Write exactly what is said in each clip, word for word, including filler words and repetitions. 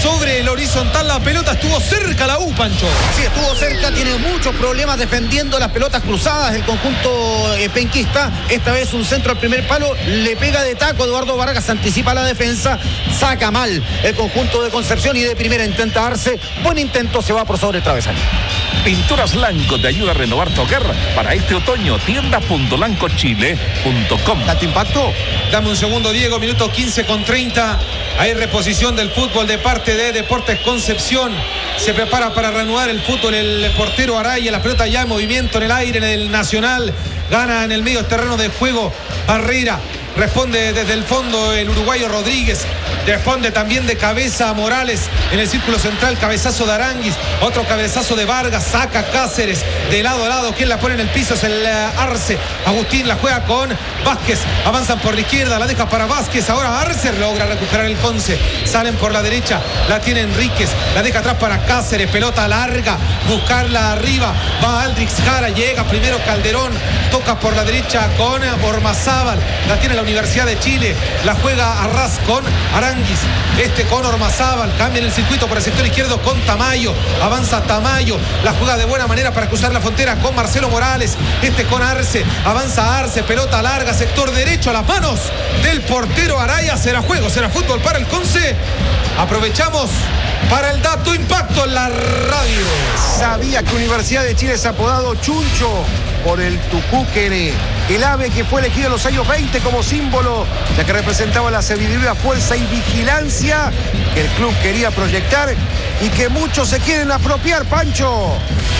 sobre el horizontal. La pelota estuvo cerca la U, Pancho. Sí, estuvo cerca, tiene muchos problemas defendiendo las pelotas cruzadas el conjunto eh, penquista. Esta vez un centro al primer palo, le pega de taco Eduardo Vargas, anticipa la defensa, saca mal el conjunto de Concepción y de primera intenta darse. Buen intento, se va por sobre el travesaño. Pinturas Lanco te ayuda a renovar tu hogar para este otoño. tienda punto lanco chile punto com. ¿Tanto impacto? Dame un segundo, Diego, minuto quince con treinta. Hay reposición del fútbol de parte de Deportes Concepción. Se prepara para reanudar el fútbol el portero Araya. La pelota ya en movimiento en el aire, en el Nacional. Gana en el medio terreno de juego Barrera. Responde desde el fondo el uruguayo Rodríguez. Responde también de cabeza Morales en el círculo central. Cabezazo de Aranguis. Otro cabezazo de Vargas. Saca Cáceres de lado a lado. Quien la pone en el piso es el uh, Arce. Agustín la juega con Vázquez. Avanzan por la izquierda. La deja para Vázquez. Ahora Arce logra recuperar el Conce. Salen por la derecha. La tiene Enríquez. La deja atrás para Cáceres. Pelota larga. Buscarla arriba. Va Aldrix Jara. Llega primero Calderón. Toca por la derecha con Ormazábal. La tiene la Universidad de Chile, la juega Arras con Aranguis, este con Ormazábal, cambia en el circuito por el sector izquierdo con Tamayo, avanza Tamayo, la juega de buena manera para cruzar la frontera con Marcelo Morales, este con Arce, avanza Arce, pelota larga, sector derecho a las manos del portero Araya. Será juego, será fútbol para el Conce. Aprovechamos para el dato impacto en la radio. Sabía que Universidad de Chile es apodado Chuncho por el tucúquere, el ave que fue elegido en los años veinte como símbolo, ya que representaba la sabiduría, fuerza y vigilancia que el club quería proyectar y que muchos se quieren apropiar, Pancho.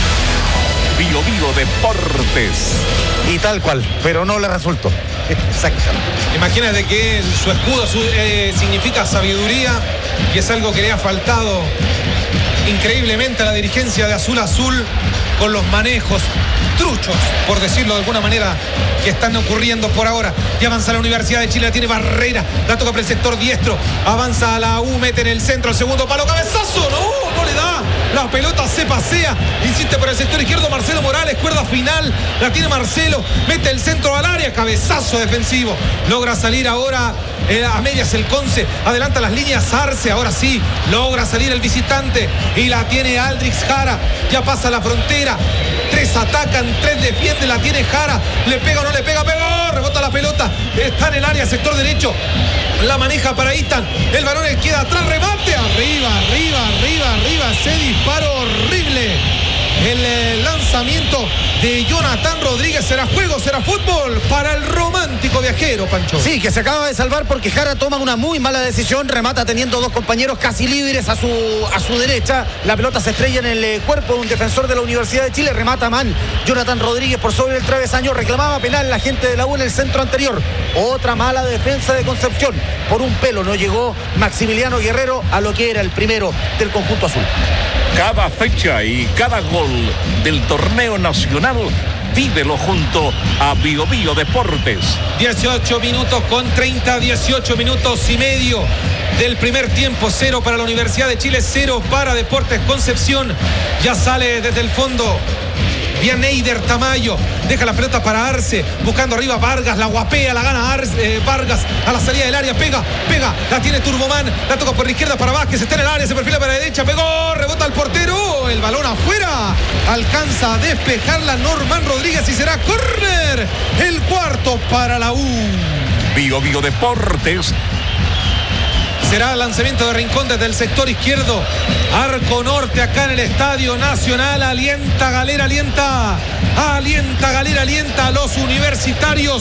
Bio Bio Deportes. Y tal cual, pero no le resultó. Exactamente. Imagínate que su escudo su, eh, significa sabiduría y es algo que le ha faltado increíblemente a la dirigencia de Azul Azul con los manejos truchos, por decirlo de alguna manera, que están ocurriendo por ahora. Y avanza la Universidad de Chile, la tiene Barrera, la toca por el sector diestro, avanza a la U, mete en el centro, el segundo palo, cabezazo, no, no le da, la pelota se pasea, insiste por el sector izquierdo Marcelo Morales, cuerda final, la tiene Marcelo, mete el centro al área, cabezazo defensivo, logra salir ahora eh, a medias el Conce, adelanta las líneas Arce, ahora sí, logra salir el visitante y la tiene Aldrix Jara, ya pasa la frontera, tres atacan, tres defienden, la tiene Jara, le pega o no le pega, pegó, rebota la pelota, está en el área, sector derecho, la maneja para Istan, el balón queda atrás, remate, arriba, arriba, arriba, arriba, se disparó horrible. El eh, lanzamiento de Jonathan Rodríguez. Será juego, será fútbol para el romántico viajero, Pancho. Sí, que se acaba de salvar porque Jara toma una muy mala decisión, remata teniendo dos compañeros casi libres a su, a su derecha, la pelota se estrella en el eh, cuerpo de un defensor de la Universidad de Chile, remata man Jonathan Rodríguez por sobre el travesaño, reclamaba penal la gente de la U en el centro anterior. Otra mala defensa de Concepción, por un pelo no llegó Maximiliano Guerrero a lo que era el primero del conjunto azul. Cada fecha y cada gol del torneo nacional, vívelo junto a Bio Bio Deportes. dieciocho minutos con treinta, dieciocho minutos y medio del primer tiempo. Cero para la Universidad de Chile, cero para Deportes Concepción. Ya sale desde el fondo Neider Tamayo, deja la pelota para Arce, buscando arriba Vargas, la guapea, la gana Arce, eh, Vargas a la salida del área, pega, pega, la tiene Turboman, la toca por la izquierda para Vázquez, está en el área, se perfila para la derecha, pegó, rebota al portero, el balón afuera, alcanza a despejarla Norman Rodríguez y será córner, el cuarto para la U. Bio Bio Deportes. Será lanzamiento de Rincón desde el sector izquierdo. Arco norte acá en el Estadio Nacional. Alienta Galera, alienta. Alienta Galera, alienta a los universitarios.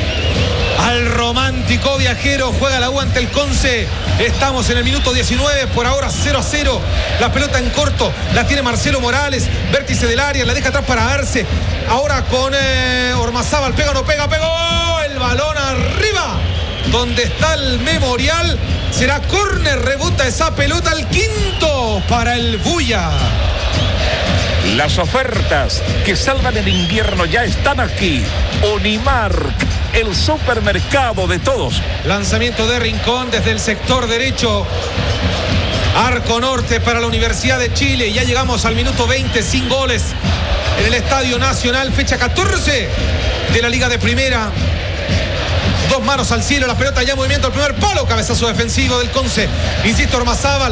Al romántico viajero. Juega la U ante el Conce. Estamos en el minuto diecinueve. Por ahora cero a cero. La pelota en corto. La tiene Marcelo Morales. Vértice del área. La deja atrás para Arce. Ahora con eh, Ormazábal. Pega o no pega. Pegó. El balón arriba. Donde está el Memorial, será córner, rebota esa pelota al quinto para el Buya. Las ofertas que salvan el invierno ya están aquí. Unimark, el supermercado de todos. Lanzamiento de Rincón desde el sector derecho. Arco norte para la Universidad de Chile. Ya llegamos al minuto veinte sin goles en el Estadio Nacional, fecha catorce de la Liga de Primera. Dos manos al cielo, la pelota ya en movimiento al primer palo, cabezazo defensivo del Conce. Insisto, Ormazábal